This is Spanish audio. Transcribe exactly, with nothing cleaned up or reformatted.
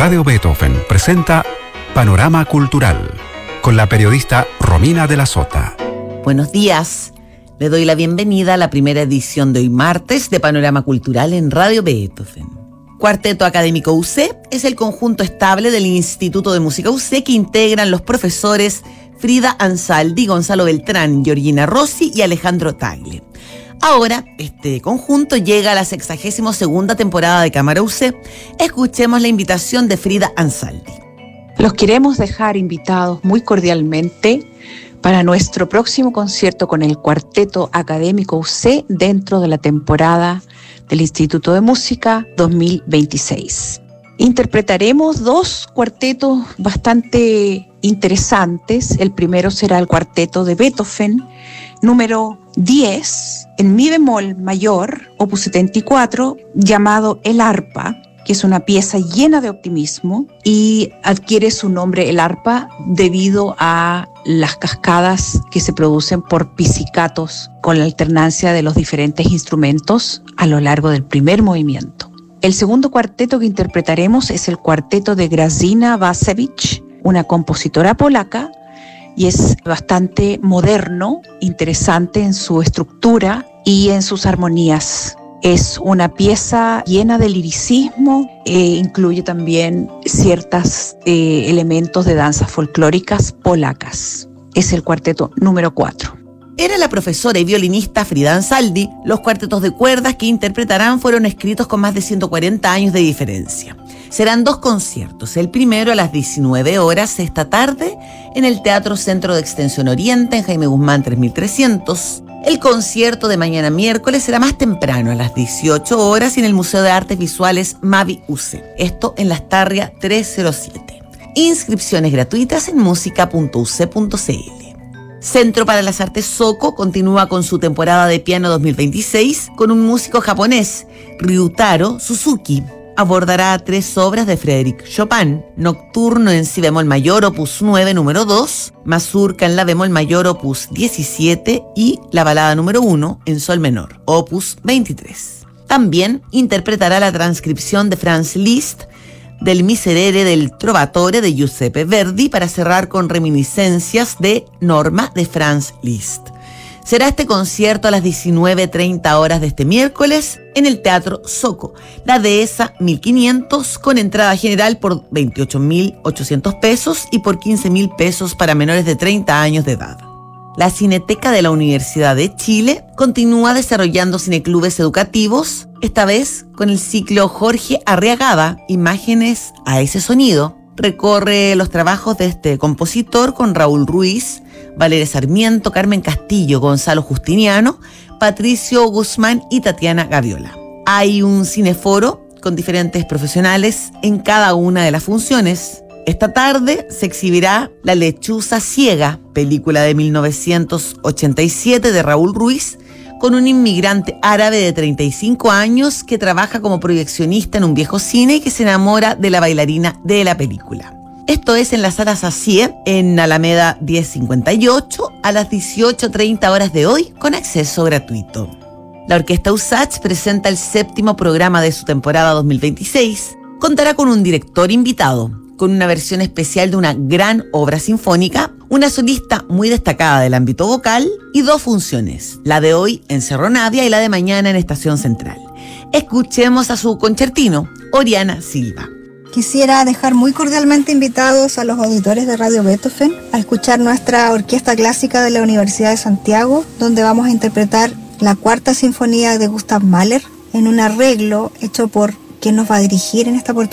Radio Beethoven presenta Panorama Cultural con la periodista Romina de la Sota. Buenos días. Le doy la bienvenida a la primera edición de hoy martes de Panorama Cultural en Radio Beethoven. Cuarteto Académico U C es el conjunto estable del Instituto de Música U C que integran los profesores Frida Ansaldi, Gonzalo Beltrán, Georgina Rossi y Alejandro Tagle. Ahora, este conjunto llega a la sexagésima segunda temporada de Cámara U C. Escuchemos la invitación de Frida Ansaldi. Los queremos dejar invitados muy cordialmente para nuestro próximo concierto con el Cuarteto Académico U C dentro de la temporada del Instituto de Música dos mil veintiséis. Interpretaremos dos cuartetos bastante interesantes. El primero será el cuarteto de Beethoven, número diez, en mi bemol mayor, opus setenta y cuatro, llamado El Arpa, que es una pieza llena de optimismo y adquiere su nombre El Arpa debido a las cascadas que se producen por pizzicatos con la alternancia de los diferentes instrumentos a lo largo del primer movimiento. El segundo cuarteto que interpretaremos es el cuarteto de Grażyna Bacewicz, una compositora polaca, y es bastante moderno, interesante en su estructura y en sus armonías. Es una pieza llena de liricismo, e incluye también ciertos eh, elementos de danzas folclóricas polacas. Es el cuarteto número cuatro. Era la profesora y violinista Frida Ansaldi. Los cuartetos de cuerdas que interpretarán fueron escritos con más de ciento cuarenta años de diferencia. Serán dos conciertos. El primero a las diecinueve horas esta tarde en el Teatro Centro de Extensión Oriente en Jaime Guzmán tres mil trescientos. El concierto de mañana miércoles será más temprano, a las dieciocho horas, en el Museo de Artes Visuales Mavi U C. Esto en Las Tarrias trescientos siete. Inscripciones gratuitas en música punto u ce punto ce ele. Centro para las Artes Soko continúa con su temporada de piano dos mil veintiséis con un músico japonés, Ryutaro Suzuki. Abordará tres obras de Frédéric Chopin: Nocturno en si bemol mayor, opus nueve, número dos, Mazurka en la bemol mayor, opus diecisiete, y la balada número uno en sol menor, opus veintitrés. También interpretará la transcripción de Franz Liszt del Miserere del Trovatore de Giuseppe Verdi para cerrar con reminiscencias de Norma de Franz Liszt. Será este concierto a las diecinueve treinta horas de este miércoles en el Teatro Soko, La Dehesa mil quinientos, con entrada general por veintiocho mil ochocientos pesos y por quince mil pesos para menores de treinta años de edad. La Cineteca de la Universidad de Chile continúa desarrollando cineclubes educativos, esta vez con el ciclo Jorge Arriagada, Imágenes a ese sonido. Recorre los trabajos de este compositor con Raúl Ruiz, Valeria Sarmiento, Carmen Castillo, Gonzalo Justiniano, Patricio Guzmán y Tatiana Gaviola. Hay un cineforo con diferentes profesionales en cada una de las funciones. Esta tarde se exhibirá La Lechuza Ciega, película de mil novecientos ochenta y siete de Raúl Ruiz, con un inmigrante árabe de treinta y cinco años que trabaja como proyeccionista en un viejo cine y que se enamora de la bailarina de la película. Esto es en la Sala Sacie, en Alameda diez cincuenta y ocho, a las dieciocho treinta horas de hoy, con acceso gratuito. La Orquesta Usach presenta el séptimo programa de su temporada dos mil veintiséis. Contará con un director invitado, con una versión especial de una gran obra sinfónica, una solista muy destacada del ámbito vocal y dos funciones, la de hoy en Cerro Navia y la de mañana en Estación Central. Escuchemos a su concertino, Oriana Silva. Quisiera dejar muy cordialmente invitados a los auditores de Radio Beethoven a escuchar nuestra Orquesta Clásica de la Universidad de Santiago, donde vamos a interpretar la Cuarta Sinfonía de Gustav Mahler en un arreglo hecho por quien nos va a dirigir en esta oportunidad,